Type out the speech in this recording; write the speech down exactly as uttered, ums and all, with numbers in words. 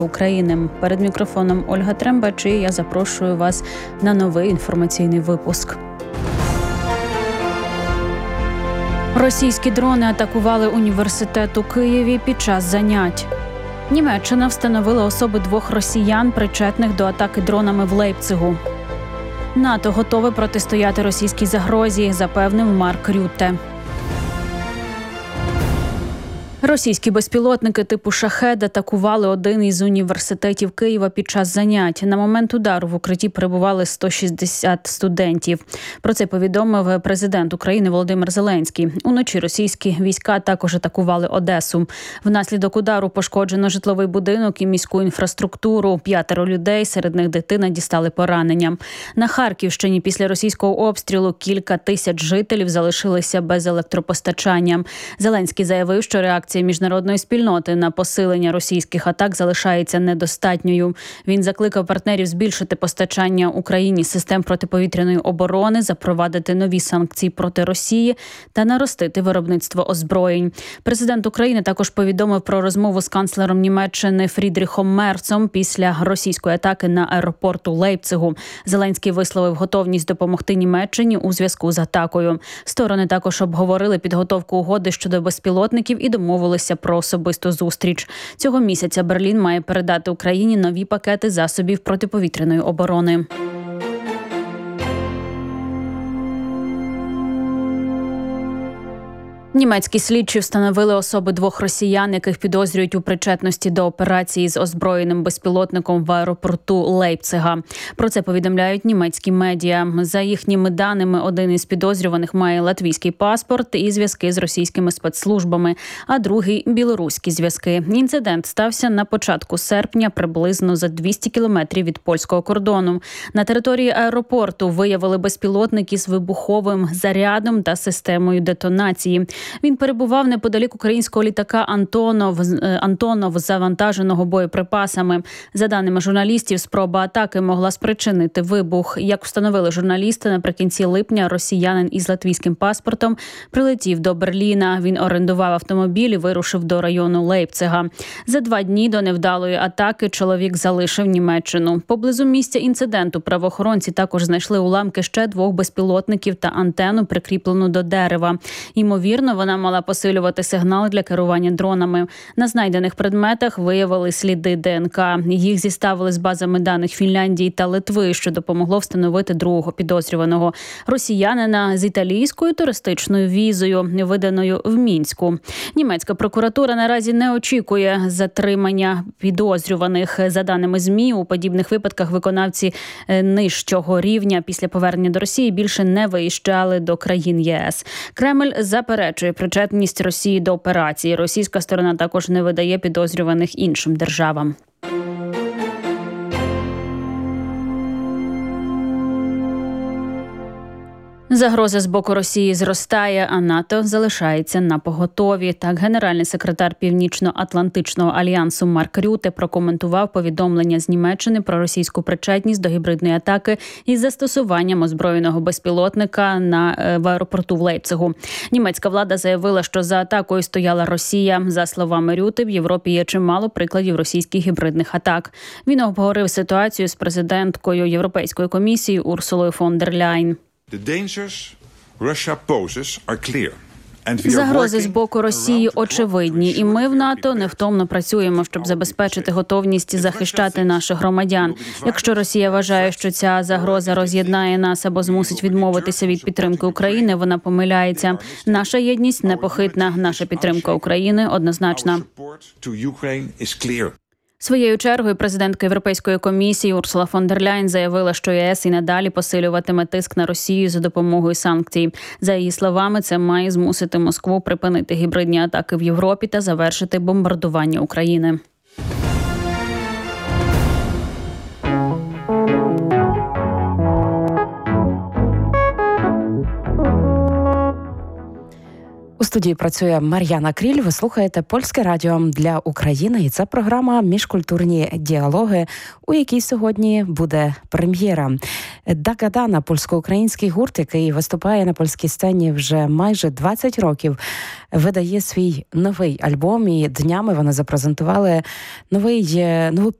України. Перед мікрофоном Ольга Трембач, і я запрошую вас на новий інформаційний випуск. Російські дрони атакували університет у Києві під час занять. Німеччина встановила особи двох росіян, причетних до атаки дронами в Лейпцигу. НАТО готове протистояти російській загрозі, запевнив Марк Рютте. Російські безпілотники типу «Шахед» атакували один із університетів Києва під час занять. На момент удару в укритті перебували сто шістдесят студентів. Про це повідомив президент України Володимир Зеленський. Уночі російські війська також атакували Одесу. Внаслідок удару пошкоджено житловий будинок і міську інфраструктуру. П'ятеро людей, серед них дитина, дістали поранення. На Харківщині після російського обстрілу кілька тисяч жителів залишилися без електропостачання. Зеленський заявив, що реакція міжнародної спільноти на посилення російських атак залишається недостатньою. Він закликав партнерів збільшити постачання Україні систем протиповітряної оборони, запровадити нові санкції проти Росії та наростити виробництво озброєнь. Президент України також повідомив про розмову з канцлером Німеччини Фрідріхом Мерцом після російської атаки на аеропорт у Лейпцигу. Зеленський висловив готовність допомогти Німеччині у зв'язку з атакою. Сторони також обговорили підготовку угоди щодо безпілотників і домовилися про особисту зустріч. Цього місяця Берлін має передати Україні нові пакети засобів протиповітряної оборони. Німецькі слідчі встановили особи двох росіян, яких підозрюють у причетності до операції з озброєним безпілотником в аеропорту Лейпцига. Про це повідомляють німецькі медіа. За їхніми даними, один із підозрюваних має латвійський паспорт і зв'язки з російськими спецслужбами, а другий – білоруські зв'язки. Інцидент стався на початку серпня, приблизно за двісті кілометрів від польського кордону. На території аеропорту виявили безпілотник із вибуховим зарядом та системою детонації. Він перебував неподалік українського літака «Антонов», «Антонов», завантаженого боєприпасами. За даними журналістів, спроба атаки могла спричинити вибух. Як встановили журналісти, наприкінці липня росіянин із латвійським паспортом прилетів до Берліна. Він орендував автомобіль і вирушив до району Лейпцига. За два дні до невдалої атаки чоловік залишив Німеччину. Поблизу місця інциденту правоохоронці також знайшли уламки ще двох безпілотників та антенну, прикріплену до дерева. Ймовірно, вона мала посилювати сигнал для керування дронами. На знайдених предметах виявили сліди ДНК. Їх зіставили з базами даних Фінляндії та Литви, що допомогло встановити другого підозрюваного – росіянина з італійською туристичною візою, виданою в Мінську. Німецька прокуратура наразі не очікує затримання підозрюваних. За даними ЗМІ, у подібних випадках виконавці нижчого рівня після повернення до Росії більше не виїжджали до країн ЄС. Кремль заперечує причетність Росії до операції. Російська сторона також не видає підозрюваних іншим державам. Загроза з боку Росії зростає, а НАТО залишається на поготові. Так, генеральний секретар Північно-Атлантичного альянсу Марк Рютте прокоментував повідомлення з Німеччини про російську причетність до гібридної атаки із застосуванням озброєного безпілотника на в аеропорту в Лейпцигу. Німецька влада заявила, що за атакою стояла Росія. За словами Рютте, в Європі є чимало прикладів російських гібридних атак. Він обговорив ситуацію з президенткою Європейської комісії Урсулою фон дер Ляйн. Загрози з боку Росії очевидні, і ми в НАТО невтомно працюємо, щоб забезпечити готовність захищати наших громадян. Якщо Росія вважає, що ця загроза роз'єднає нас або змусить відмовитися від підтримки України, вона помиляється. Наша єдність непохитна, наша підтримка України однозначна. Своєю чергою президентка Європейської комісії Урсула фон дер Ляйн заявила, що ЄС і надалі посилюватиме тиск на Росію за допомогою санкцій. За її словами, це має змусити Москву припинити гібридні атаки в Європі та завершити бомбардування України. студії працює Мар'яна Кріль. Ви слухаєте Польське радіо для України. І це програма «Міжкультурні діалоги», у якій сьогодні буде прем'єра. Дагадана – польсько-український гурт, який виступає на польській сцені вже майже двадцять років, видає свій новий альбом. І днями вони запрезентували новий, нову